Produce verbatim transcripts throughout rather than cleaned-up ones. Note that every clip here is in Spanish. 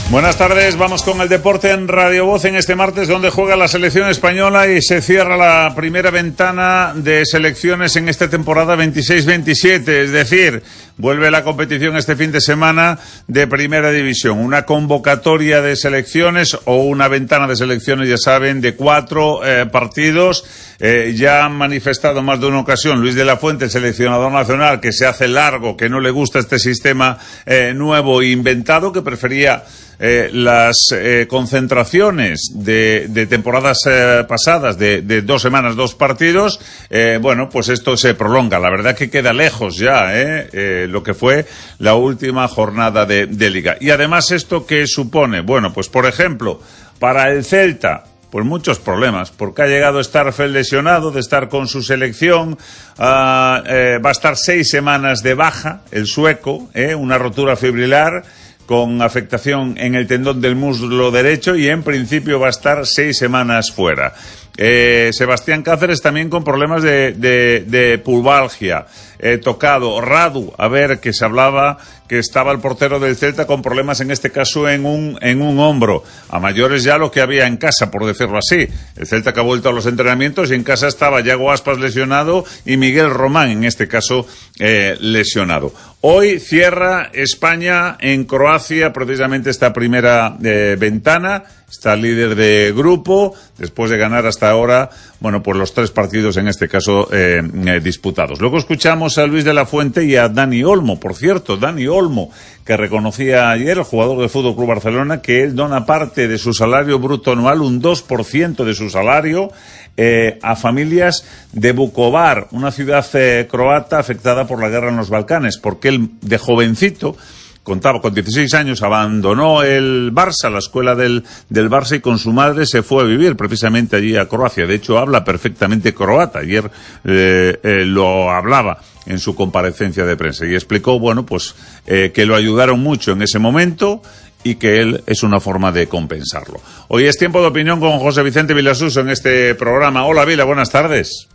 Buenas tardes, vamos con el deporte en Radio Voz en este martes, donde juega la selección española y se cierra la primera ventana de selecciones en esta temporada veintiséis veintisiete, es decir, vuelve la competición este fin de semana de Primera División, una convocatoria de selecciones o una ventana de selecciones, ya saben, de cuatro eh, partidos. Eh, ya han manifestado más de una ocasión Luis de la Fuente, el seleccionador nacional, que se hace largo, que no le gusta este sistema eh, nuevo e inventado, que prefería Eh, las eh, concentraciones de, de temporadas eh, pasadas, de, de dos semanas, dos partidos. Eh, bueno, pues esto se prolonga. La verdad que queda lejos ya eh, eh, lo que fue la última jornada de, de Liga. Y además, ¿esto qué supone? Bueno, pues por ejemplo, para el Celta, pues muchos problemas, porque ha llegado Starfelt lesionado de estar con su selección, uh, eh, va a estar seis semanas de baja, el sueco, eh, una rotura fibrilar, con afectación en el tendón del muslo derecho, y en principio va a estar seis semanas fuera. Eh, Sebastián Cáceres también con problemas de, de, de pulvalgia, eh, tocado. Radu, a ver, que se hablaba que estaba el portero del Celta con problemas, en este caso en un, en un hombro. A mayores ya lo que había en casa, por decirlo así. El Celta que ha vuelto a los entrenamientos, y en casa estaba Yago Aspas lesionado y Miguel Román, en este caso, eh, lesionado. Hoy cierra España en Croacia precisamente esta primera eh, ventana. Está líder de grupo, después de ganar hasta ahora, bueno, pues los tres partidos, en este caso, eh, eh, disputados. Luego escuchamos a Luis de la Fuente y a Dani Olmo. Por cierto, Dani Olmo, que reconocía ayer, el jugador del Fútbol Club Barcelona, que él dona parte de su salario bruto anual, un dos por ciento de su salario, eh, a familias de Vukovar, una ciudad eh, croata afectada por la guerra en los Balcanes, porque él, de jovencito, contaba con dieciséis años, abandonó el Barça, la escuela del, del Barça, y con su madre se fue a vivir precisamente allí a Croacia. De hecho, habla perfectamente croata. Ayer eh, eh, lo hablaba en su comparecencia de prensa y explicó, bueno, pues eh, que lo ayudaron mucho en ese momento y que él es una forma de compensarlo. Hoy es tiempo de opinión con José Vicente Vilasuso en este programa. Hola, Vila, buenas tardes.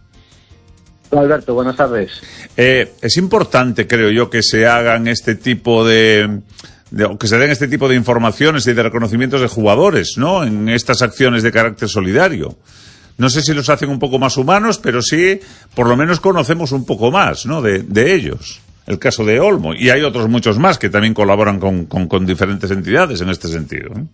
Alberto, buenas tardes. Eh, es importante, creo yo, que se hagan este tipo de, de, que se den este tipo de informaciones y de reconocimientos de jugadores, ¿no? En estas acciones de carácter solidario. No sé si los hacen un poco más humanos, pero sí, por lo menos conocemos un poco más, ¿no? De, de ellos. El caso de Olmo. Y hay otros muchos más que también colaboran con, con, con diferentes entidades en este sentido, ¿eh?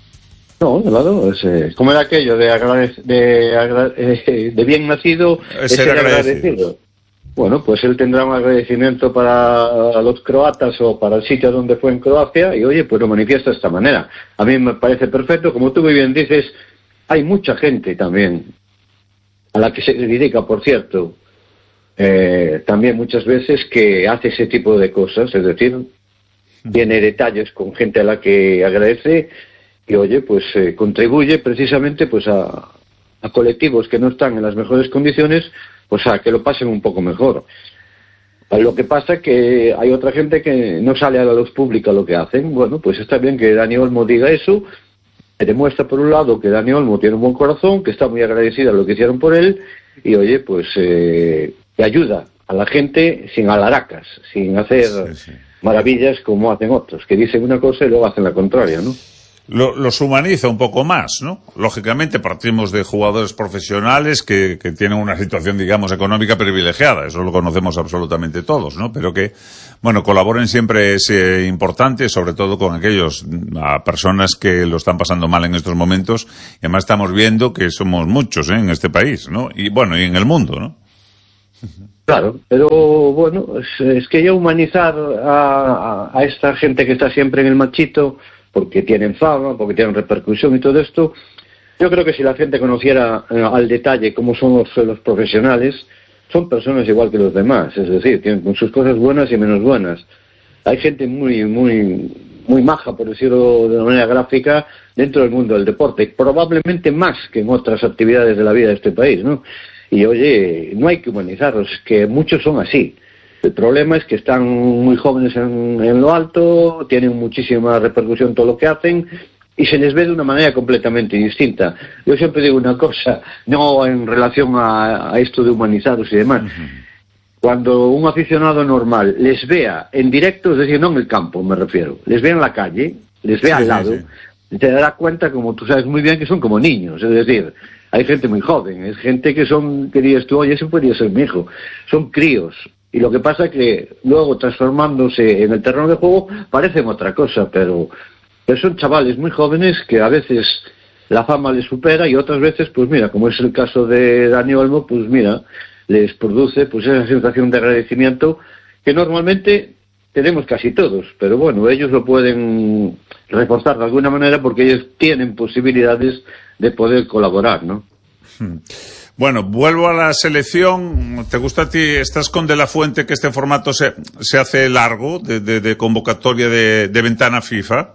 No, claro, es, eh, como era aquello de, agradec- de, agra- eh, de bien nacido es ser agradecido. agradecido. Bueno, pues él tendrá un agradecimiento para los croatas o para el sitio donde fue en Croacia, y oye, pues lo manifiesta de esta manera. A mí me parece perfecto. Como tú muy bien dices, hay mucha gente también a la que se dedica, por cierto, eh, también muchas veces, que hace ese tipo de cosas, es decir, tiene detalles con gente a la que agradece. Y oye, pues eh, contribuye precisamente pues a, a colectivos que no están en las mejores condiciones, pues a que lo pasen un poco mejor. Lo que pasa es que hay otra gente que no sale a la luz pública lo que hacen. Bueno, pues está bien que Dani Olmo diga eso, que demuestra por un lado que Dani Olmo tiene un buen corazón, que está muy agradecido a lo que hicieron por él, y oye, pues eh, que ayuda a la gente sin alaracas, sin hacer sí, sí. maravillas como hacen otros, que dicen una cosa y luego hacen la contraria, ¿no? Lo, los humaniza un poco más, ¿no? Lógicamente partimos de jugadores profesionales que, que tienen una situación, digamos, económica privilegiada, eso lo conocemos absolutamente todos, ¿no? Pero que, bueno, colaboren siempre es eh, importante, sobre todo con aquellos, a personas que lo están pasando mal en estos momentos, y además estamos viendo que somos muchos, ¿eh? En este país, ¿no? Y bueno, y en el mundo, ¿no? Claro, pero bueno, es, es que ya humanizar a, a, a esta gente que está siempre en el machito, porque tienen fama, porque tienen repercusión y todo esto, yo creo que si la gente conociera eh, al detalle cómo son los, los profesionales, son personas igual que los demás, es decir, tienen sus cosas buenas y menos buenas. Hay gente muy, muy, muy maja, por decirlo de una manera gráfica, dentro del mundo del deporte, probablemente más que en otras actividades de la vida de este país, ¿no? Y oye, no hay que humanizarlos, que muchos son así. El problema es que están muy jóvenes en, en lo alto, tienen muchísima repercusión todo lo que hacen, y se les ve de una manera completamente distinta. Yo siempre digo una cosa, no en relación a, a esto de humanizarlos y demás. Uh-huh. Cuando un aficionado normal les vea en directo, es decir, no en el campo me refiero, les vea en la calle, les ve sí, al lado, sí, sí. te darás cuenta, como tú sabes muy bien, que son como niños. Es decir, hay gente muy joven, es gente que son, que dices tú, oye, ese podría ser mi hijo. Son críos. Y lo que pasa es que luego, transformándose en el terreno de juego, parecen otra cosa, pero, pero son chavales muy jóvenes que a veces la fama les supera y otras veces, pues mira, como es el caso de Dani Olmo, pues mira, les produce pues esa sensación de agradecimiento que normalmente tenemos casi todos, pero bueno, ellos lo pueden reforzar de alguna manera porque ellos tienen posibilidades de poder colaborar, ¿no? Bueno, vuelvo a la selección. ¿Te gusta a ti? ¿Estás con De la Fuente que este formato se, se hace largo de, de, de convocatoria de, de ventana FIFA?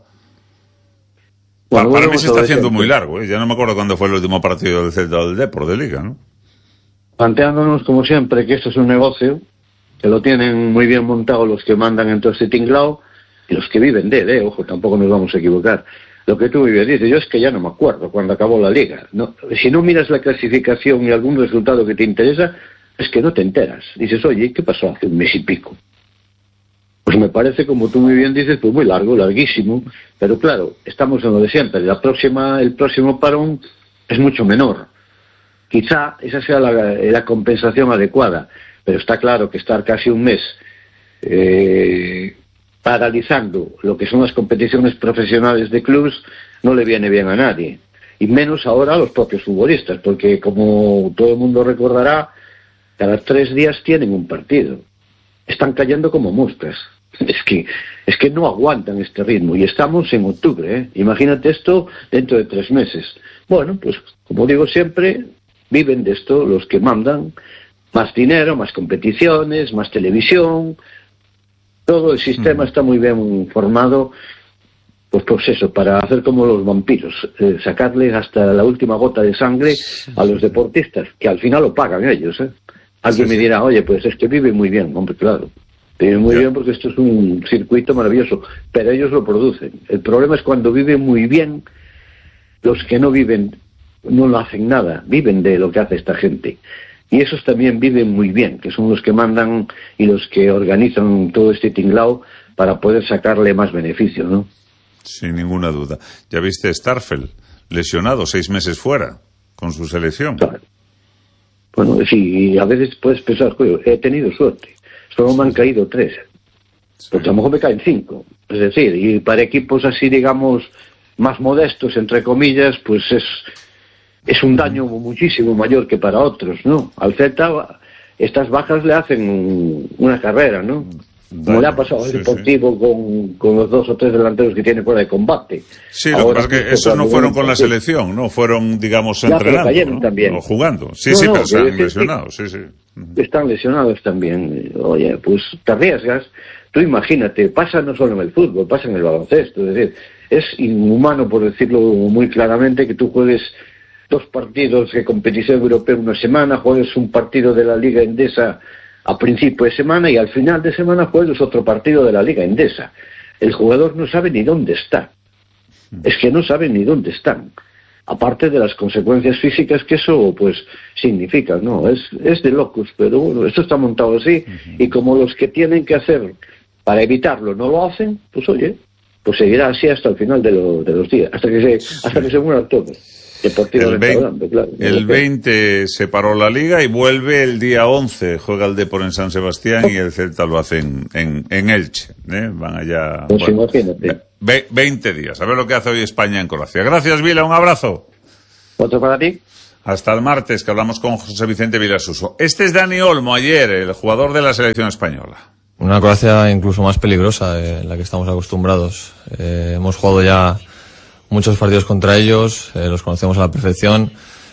Bueno, para, para mí se está haciendo muy largo, ¿eh? Ya no me acuerdo cuándo fue el último partido del Celta del Depor de Liga, ¿no? Planteándonos, como siempre, que esto es un negocio, que lo tienen muy bien montado los que mandan en todo este tinglao y los que viven de él, ¿eh? Ojo, tampoco nos vamos a equivocar. Lo que tú vives, dices, yo es que ya no me acuerdo cuando acabó la Liga. No, si no miras la clasificación y algún resultado que te interesa, es que no te enteras. Dices, oye, ¿qué pasó hace un mes y pico? Pues me parece, como tú muy bien dices, pues muy largo, larguísimo, pero claro, estamos en lo de siempre. La próxima, el próximo parón es mucho menor. Quizá esa sea la, la compensación adecuada, pero está claro que estar casi un mes eh, paralizando lo que son las competiciones profesionales de clubes no le viene bien a nadie, y menos ahora a los propios futbolistas, porque como todo el mundo recordará, cada tres días tienen un partido. Están cayendo como moscas. Es que, es que no aguantan este ritmo, y estamos en octubre, ¿eh? Imagínate esto dentro de tres meses. Bueno, pues como digo siempre, viven de esto los que mandan. Más dinero, más competiciones, más televisión. Todo el sistema está muy bien formado, pues pues eso, para hacer como los vampiros, eh, sacarles hasta la última gota de sangre a los deportistas, que al final lo pagan ellos, ¿eh? Alguien sí, me dirá, oye, pues es que viven muy bien. Hombre, claro, viven muy bien porque esto es un circuito maravilloso, pero ellos lo producen. El problema es cuando viven muy bien, los que no viven no lo hacen nada, viven de lo que hace esta gente. Y esos también viven muy bien, que son los que mandan y los que organizan todo este tinglao para poder sacarle más beneficio, ¿no? Sin ninguna duda. Ya viste Starfel, lesionado, seis meses fuera, con su selección. Claro. Bueno, sí, y a veces puedes pensar, he tenido suerte, solo me han caído tres, sí. Pues a lo mejor me caen cinco. Es decir, y para equipos así, digamos, más modestos, entre comillas, pues es... es un daño muchísimo mayor que para otros, ¿no? Al Celta estas bajas le hacen una carrera, ¿no? Como le ha pasado al sí, Deportivo sí. Con, con los dos o tres delanteros que tiene fuera de combate. Sí, lo que pasa es que esos no fueron con la selección, ¿no? Fueron, digamos, ya, entrenando, cayeron, ¿no? También. O jugando. Sí, no, sí, no, pero están lesionados, sí, sí. Están lesionados también. Oye, pues te arriesgas. Tú imagínate, pasa no solo en el fútbol, pasa en el baloncesto. Es decir, es inhumano, por decirlo muy claramente, que tú juegues dos partidos de competición europea una semana, juegues un partido de la Liga Endesa a principio de semana y al final de semana juegues otro partido de la Liga Endesa. El jugador no sabe ni dónde está. Es que no sabe ni dónde están. Aparte de las consecuencias físicas que eso pues significa, ¿no? Es, es de locos, pero bueno, esto está montado así, uh-huh. Y como los que tienen que hacer para evitarlo no lo hacen, pues oye, pues seguirá así hasta el final de, lo, de los días, hasta que se, hasta que se mueran todos. El veinte, claro, el veinte se paró la Liga y vuelve el día once. Juega el Depor en San Sebastián y el Celta lo hace en, en, en Elche. ¿eh? Van allá. Pues bueno, ve, veinte días. A ver lo que hace hoy España en Croacia. Gracias, Vila. Un abrazo. Otro para ti. Hasta el martes, que hablamos con José Vicente Vilasuso. Este es Dani Olmo, ayer, el jugador de la selección española. Una Croacia incluso más peligrosa de la que estamos acostumbrados. Eh, hemos jugado ya muchos partidos contra ellos, eh, los conocemos a la perfección.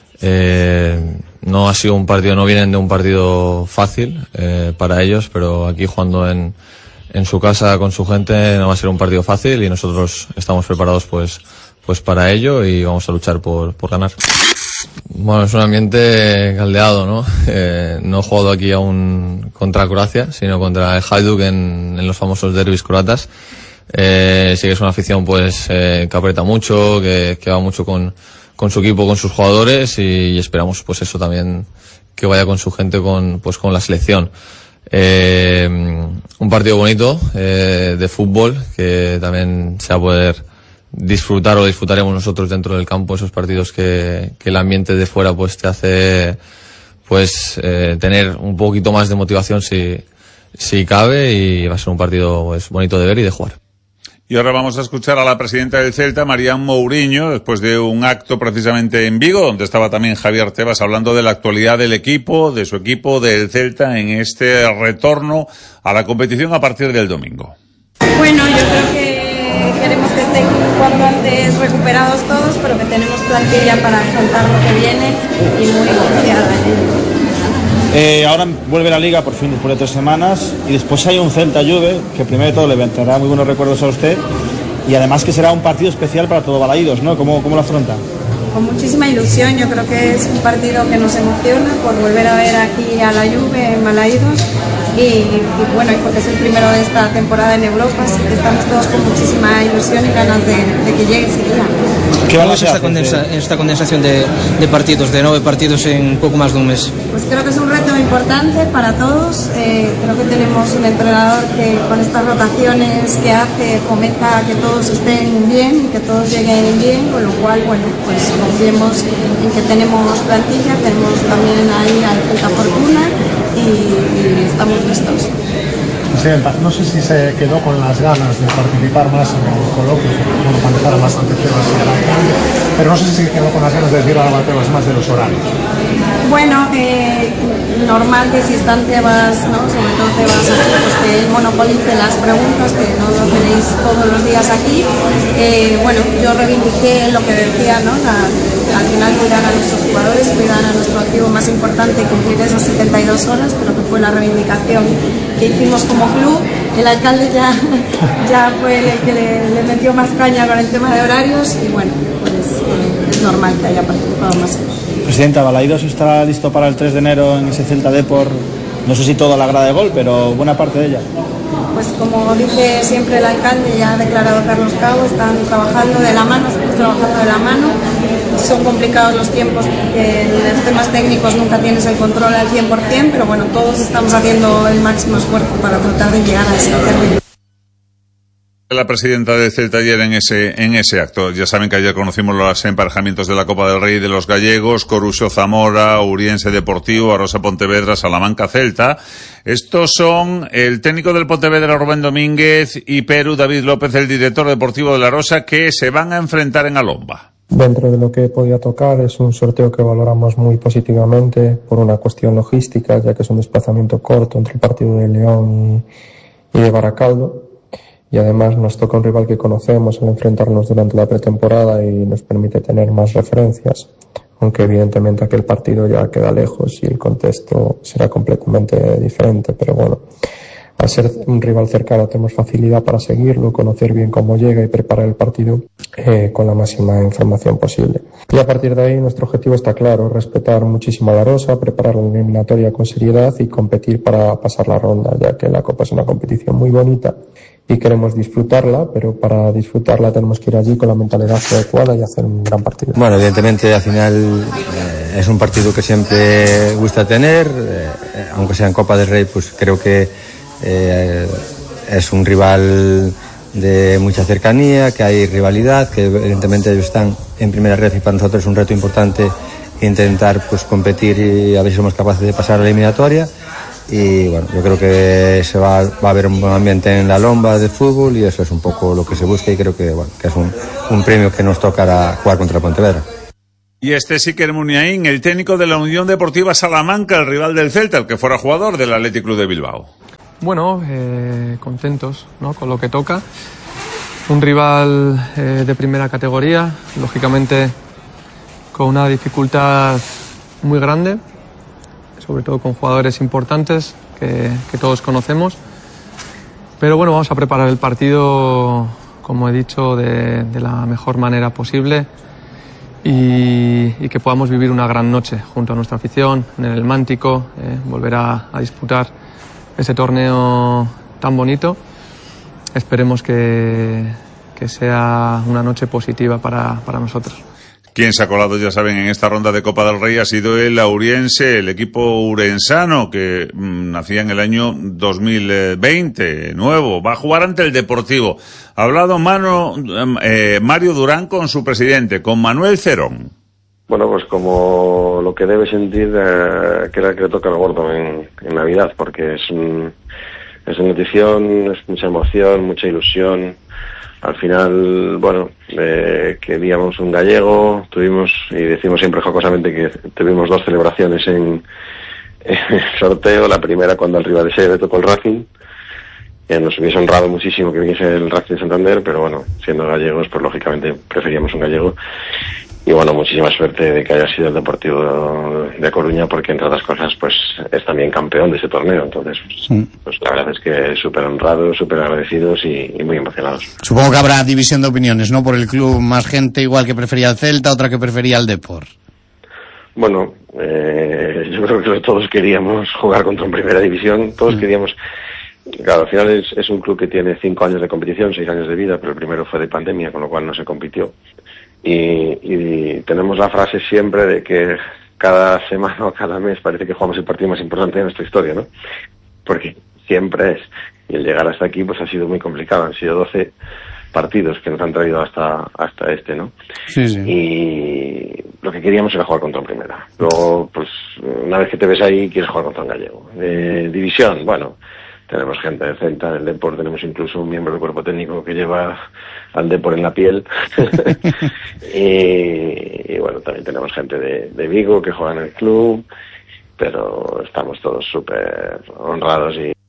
Eh, no ha sido un partido, no vienen de un partido fácil eh, para ellos, pero aquí jugando en, en su casa con su gente no va a ser un partido fácil y nosotros estamos preparados pues, pues para ello y vamos a luchar por, por ganar. Bueno, es un ambiente caldeado, ¿no? Eh, no he jugado aquí aún contra Croacia, sino contra el Hajduk en, en los famosos derbis croatas. Eh, sí que es una afición pues eh, que aprieta mucho, que, que va mucho con, con su equipo, con sus jugadores y, y esperamos pues eso también que vaya con su gente, con pues con la selección. Eh, un partido bonito eh, de fútbol que también se va a poder disfrutar o disfrutaremos nosotros dentro del campo esos partidos que, que el ambiente de fuera pues te hace pues eh, tener un poquito más de motivación si, si cabe, y va a ser un partido pues bonito de ver y de jugar. Y ahora vamos a escuchar a la presidenta del Celta, Marián Mourinho, después de un acto precisamente en Vigo, donde estaba también Javier Tebas, hablando de la actualidad del equipo, de su equipo, del Celta, en este retorno a la competición a partir del domingo. Bueno, yo creo que queremos que estén cuanto antes recuperados todos, pero que tenemos plantilla para afrontar lo que viene y muy confiada en ello. Eh, ahora vuelve la Liga por fin después de tres semanas, y después hay un Celta-Juve que primero de todo le traerá muy buenos recuerdos a usted, y además que será un partido especial para todo Balaídos, ¿no? ¿Cómo, cómo lo afronta? Con muchísima ilusión. Yo creo que es un partido que nos emociona por volver a ver aquí a la Juve en Balaídos, y, y bueno, y porque es el primero de esta temporada en Europa, así que estamos todos con muchísima ilusión y ganas de, de que llegue ese día. ¿Qué vale esta, condensa, esta condensación de, de partidos, de nueve partidos en poco más de un mes? Pues creo que es un reto importante para todos. Eh, creo que tenemos un entrenador que con estas rotaciones que hace fomenta que todos estén bien y que todos lleguen bien, con lo cual, bueno, pues confiemos en que tenemos plantilla, tenemos también ahí al Celta Fortuna y, y estamos listos. Presidenta, no sé si se quedó con las ganas de participar más en el coloquio, bueno, cuando estaba bastante Tebas y el alcalde, pero no sé si se quedó con las ganas de decir algo a Tebas más de los horarios. Bueno, eh, normal que si están Tebas, ¿no? Sobre todo Tebas, pues que él monopolice las preguntas, que no lo tenéis todos los días aquí. Eh, bueno, yo reivindiqué lo que decía, ¿no? La, al final cuidar a nuestros jugadores, cuidar a nuestro activo más importante y cumplir esas setenta y dos horas, pero que fue la reivindicación que hicimos como club. El alcalde ya, ya fue el que le, le metió más caña con el tema de horarios, y bueno, pues eh, es normal que haya participado más. Presidenta, Balaídos estará listo para el tres de enero en ese Celta Depor, no sé si toda la grada de gol, pero buena parte de ella. Pues como dice siempre el alcalde, ya ha declarado Carlos Cabo, están trabajando de la mano, estamos trabajando de la mano. Son complicados los tiempos porque en los temas técnicos nunca tienes el control al cien por ciento, pero bueno, todos estamos haciendo el máximo esfuerzo para tratar de llegar a ese término. La presidenta del Celta ayer en ese en ese acto. Ya saben que ayer conocimos los emparejamientos de la Copa del Rey de los gallegos: Coruxo Zamora, Uriense Deportivo, Arosa Pontevedra, Salamanca Celta. Estos son el técnico del Pontevedra, Rubén Domínguez, y Perú, David López, el director deportivo de la Arosa, que se van a enfrentar en Alomba. Dentro de lo que podía tocar, es un sorteo que valoramos muy positivamente por una cuestión logística, ya que es un desplazamiento corto entre el partido de León y de Baracaldo, y además nos toca un rival que conocemos al enfrentarnos durante la pretemporada y nos permite tener más referencias, aunque evidentemente aquel partido ya queda lejos y el contexto será completamente diferente, pero bueno, al ser un rival cercano tenemos facilidad para seguirlo, conocer bien cómo llega y preparar el partido eh, con la máxima información posible. Y a partir de ahí nuestro objetivo está claro: respetar muchísimo a la Arosa, preparar la eliminatoria con seriedad y competir para pasar la ronda, ya que la Copa es una competición muy bonita y queremos disfrutarla, pero para disfrutarla tenemos que ir allí con la mentalidad adecuada y hacer un gran partido. Bueno, evidentemente al final eh, es un partido que siempre gusta tener, eh, aunque sea en Copa del Rey, pues creo que Eh, es un rival de mucha cercanía, que hay rivalidad, que evidentemente ellos están en primera red, y para nosotros es un reto importante intentar pues competir y a ver si somos capaces de pasar a la eliminatoria. Y bueno, yo creo que se va, va a haber un buen ambiente en la Lomba de fútbol, y eso es un poco lo que se busca, y creo que, bueno, que es un, un premio que nos tocará jugar contra el Pontevedra. Y este es Iker Muniain, el técnico de la Unión Deportiva Salamanca, el rival del Celta, el que fuera jugador del Athletic Club de Bilbao. Bueno, eh, contentos, ¿no?, con lo que toca. Un rival eh, de primera categoría, lógicamente con una dificultad muy grande, sobre todo con jugadores importantes que, que todos conocemos. Pero bueno, vamos a preparar el partido, como he dicho, de, de la mejor manera posible, y, y que podamos vivir una gran noche junto a nuestra afición en el Mántico, eh, volver a, a disputar ese torneo tan bonito. Esperemos que, que sea una noche positiva para, para nosotros. Quien se ha colado, ya saben, en esta ronda de Copa del Rey ha sido el Auriense, el equipo urensano que mmm, nacía en el año dos mil veinte, nuevo. Va a jugar ante el Deportivo. Ha hablado Mano, eh, Mario Durán con su presidente, con Manuel Cerón. Bueno, pues como lo que debe sentir eh, que era que le toca al gordo en, en Navidad, porque es, un, es una notición, es mucha emoción, mucha ilusión. Al final, bueno, eh, queríamos un gallego, tuvimos, y decimos siempre jocosamente que tuvimos dos celebraciones en, en el sorteo. La primera cuando al rival de serie le tocó el Racing, que nos hubiese honrado muchísimo que viniese el Racing de Santander, pero bueno, siendo gallegos, pues lógicamente preferíamos un gallego. Y bueno, muchísima suerte de que haya sido el Deportivo de Coruña, porque entre otras cosas pues es también campeón de ese torneo. Entonces pues, pues la verdad es que súper honrados, súper agradecidos y, y muy emocionados. Supongo que habrá división de opiniones, ¿no? Por el club, más gente igual que prefería el Celta, otra que prefería el Depor. Bueno, eh, yo creo que todos queríamos jugar contra un Primera División, todos mm. queríamos. Claro, al final es, es un club que tiene cinco años de competición, seis años de vida, pero el primero fue de pandemia, con lo cual no se compitió. Y, y tenemos la frase siempre de que cada semana o cada mes parece que jugamos el partido más importante de nuestra historia, ¿no? Porque siempre es. Y el llegar hasta aquí pues ha sido muy complicado. Han sido doce partidos que nos han traído hasta hasta este, ¿no? Sí, sí. Y lo que queríamos era jugar contra un Primera. Luego, pues, una vez que te ves ahí, quieres jugar contra un gallego. Eh, división, bueno, tenemos gente de Celta, del Depor, tenemos incluso un miembro del cuerpo técnico que lleva al Depor en la piel. y, y bueno, también tenemos gente de, de Vigo que juega en el club, pero estamos todos súper honrados y